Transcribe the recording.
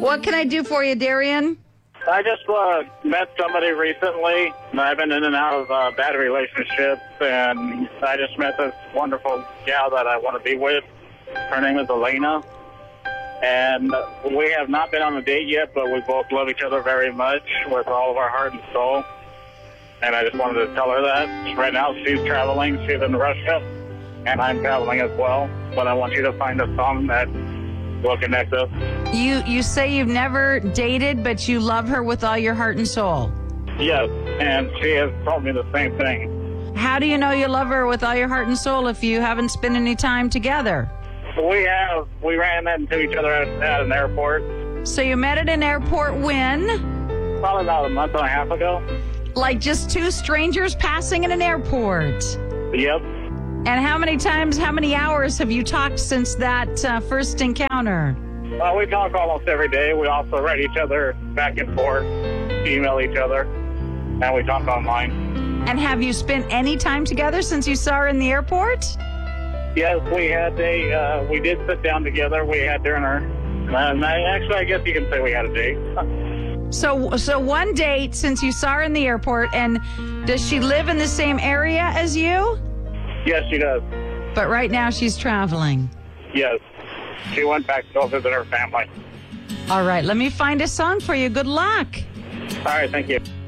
What can I do for you, Darian? I just met somebody recently. I've been in and out of bad relationships, and I just met this wonderful gal that I want to be with. Her name is Elena, and we have not been on a date yet, but we both love each other very much with all of our heart and soul. And I just wanted to tell her that. Right now, she's traveling. She's in Russia, and I'm traveling as well. But I want you to find a song that will connect us. You say you've never dated, but you love her with all your heart and soul. Yes, and she has told me the same thing. How do you know you love her with all your heart and soul if you haven't spent any time together? We have. We ran into each other at an airport. So you met at an airport when? Probably about a month and a half ago. Like just two strangers passing in an airport? Yep. And how many hours have you talked since that first encounter? Well, we talk almost every day. We also write each other back and forth, email each other, and we talk online. And have you spent any time together since you saw her in the airport? Yes, we did sit down together. We had dinner. Actually, I guess you can say we had a date. So one date since you saw her in the airport, and does she live in the same area as you? Yes, she does. But right now she's traveling. Yes. She went back to go visit her family. All right, let me find a song for you. Good luck. All right, thank you.